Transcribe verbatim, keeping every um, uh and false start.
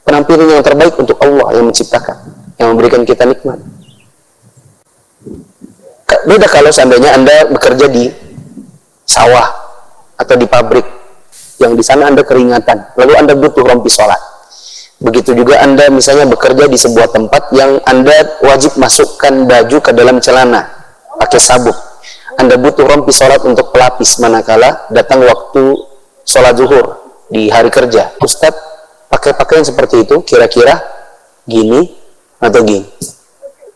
penampilan yang terbaik untuk Allah yang menciptakan, yang memberikan kita nikmat. Beda kalau seandainya Anda bekerja di sawah atau di pabrik, yang di sana Anda keringatan, lalu Anda butuh rompi sholat. Begitu juga Anda misalnya bekerja di sebuah tempat yang Anda wajib masukkan baju ke dalam celana pakai sabuk. Anda butuh rompi sholat untuk pelapis manakala datang waktu sholat zuhur di hari kerja. Ustadz, pakai pakaian seperti itu kira-kira gini atau gini?